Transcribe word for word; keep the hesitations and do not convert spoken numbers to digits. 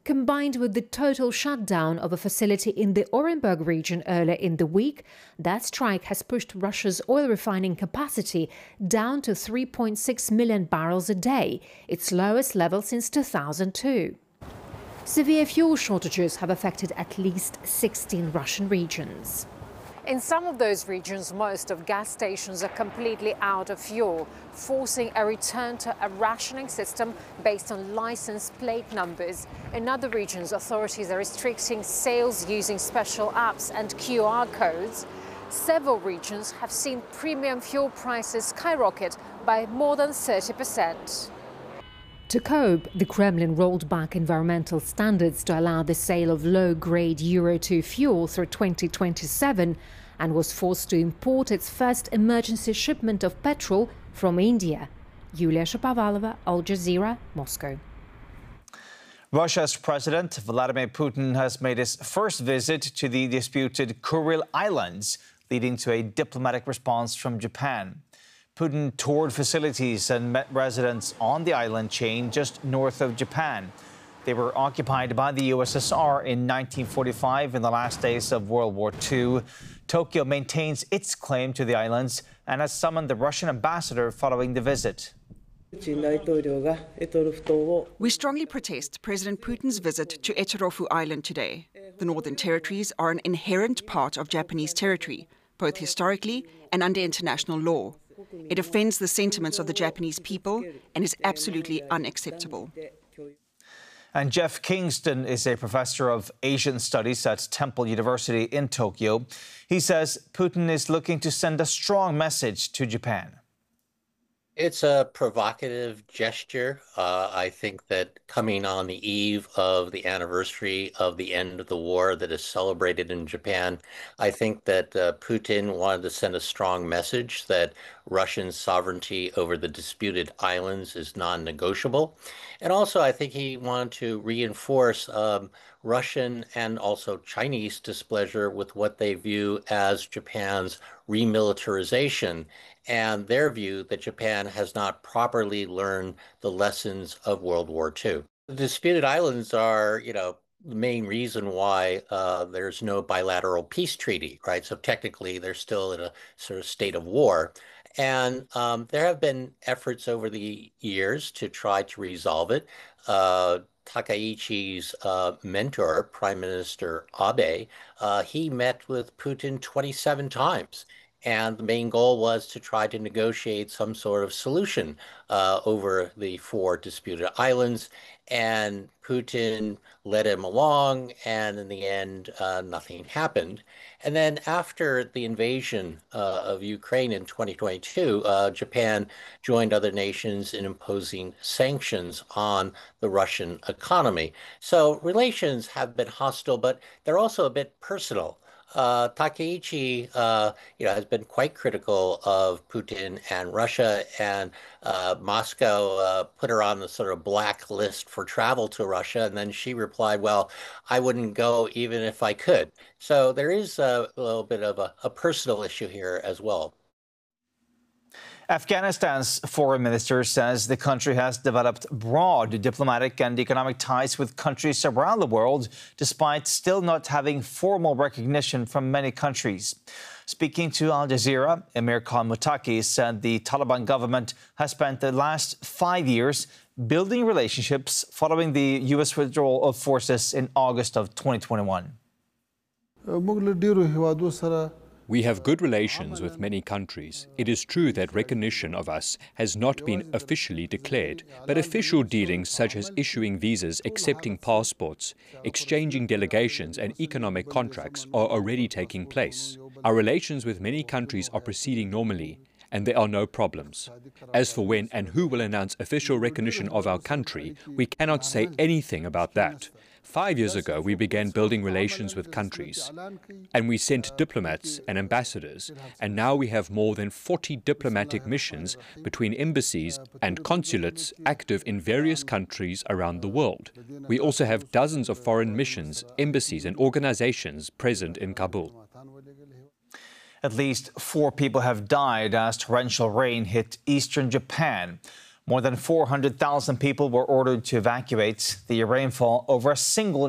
Combined with the total shutdown of a facility in the Orenburg region earlier in the week, that strike has pushed Russia's oil refining capacity down to three point six million barrels a day, its lowest level since two thousand two. Severe fuel shortages have affected at least sixteen Russian regions. In some of those regions, most of gas stations are completely out of fuel, forcing a return to a rationing system based on license plate numbers. In other regions, authorities are restricting sales using special apps and Q R codes. Several regions have seen premium fuel prices skyrocket by more than thirty percent. To cope, the Kremlin rolled back environmental standards to allow the sale of low-grade Euro two fuel through twenty twenty-seven and was forced to import its first emergency shipment of petrol from India. Yulia Shapovalova, Al Jazeera, Moscow. Russia's President Vladimir Putin has made his first visit to the disputed Kuril Islands, leading to a diplomatic response from Japan. Putin toured facilities and met residents on the island chain just north of Japan. They were occupied by the U S S R in nineteen forty-five in the last days of World War Two. Tokyo maintains its claim to the islands and has summoned the Russian ambassador following the visit. We strongly protest President Putin's visit to Echirofu Island today. The Northern Territories are an inherent part of Japanese territory, both historically and under international law. It offends the sentiments of the Japanese people and is absolutely unacceptable. And Jeff Kingston is a professor of Asian studies at Temple University in Tokyo. He says Putin is looking to send a strong message to Japan. It's a provocative gesture. Uh, I think that coming on the eve of the anniversary of the end of the war that is celebrated in Japan, I think that uh, Putin wanted to send a strong message that Russian sovereignty over the disputed islands is non-negotiable. And also, I think he wanted to reinforce um, Russian and also Chinese displeasure with what they view as Japan's remilitarization and their view that Japan has not properly learned the lessons of World War Two. The disputed islands are, you know, the main reason why uh, there's no bilateral peace treaty, right? So technically, they're still in a sort of state of war. And um, there have been efforts over the years to try to resolve it. Uh, Takaichi's uh, mentor, Prime Minister Abe, uh, he met with Putin twenty-seven times. And the main goal was to try to negotiate some sort of solution uh, over the four disputed islands. And Putin led him along, and in the end, uh, nothing happened. And then after the invasion uh, of Ukraine in twenty twenty-two, uh, Japan joined other nations in imposing sanctions on the Russian economy. So relations have been hostile, but they're also a bit personal. Uh, Takaichi, uh, you know, has been quite critical of Putin and Russia, and uh, Moscow uh, put her on the sort of black list for travel to Russia, and then she replied, well, I wouldn't go even if I could. So there is a little bit of a, a personal issue here as well. Afghanistan's foreign minister says the country has developed broad diplomatic and economic ties with countries around the world, despite still not having formal recognition from many countries. Speaking to Al Jazeera, Emir Khan Muttaqi said the Taliban government has spent the last five years building relationships following the U S withdrawal of forces in August of twenty twenty-one. We have good relations with many countries. It is true that recognition of us has not been officially declared, but official dealings such as issuing visas, accepting passports, exchanging delegations and economic contracts are already taking place. Our relations with many countries are proceeding normally, and there are no problems. As for when and who will announce official recognition of our country, we cannot say anything about that. Five years ago, we began building relations with countries, and we sent diplomats and ambassadors, and now we have more than forty diplomatic missions between embassies and consulates active in various countries around the world. We also have dozens of foreign missions, embassies and organizations present in Kabul. At least four people have died as torrential rain hit eastern Japan. More than four hundred thousand people were ordered to evacuate. The rainfall over a single